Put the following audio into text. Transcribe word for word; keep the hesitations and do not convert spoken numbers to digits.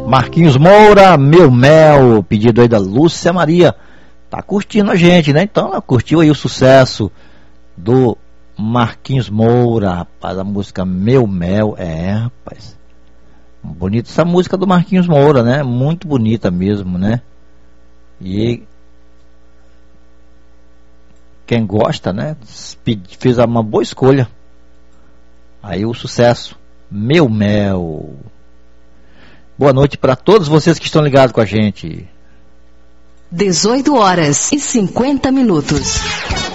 Marquinhos Moura, Meu Mel, pedido aí da Lúcia Maria. Tá curtindo a gente, né? Então ela curtiu aí o sucesso do Marquinhos Moura, rapaz, a música Meu Mel. É, rapaz, bonita essa música do Marquinhos Moura, né? Muito bonita mesmo, né? E quem gosta, né? Fez uma boa escolha. Aí o sucesso, Meu Mel. Boa noite para todos vocês que estão ligados com a gente. dezoito horas e cinquenta minutos.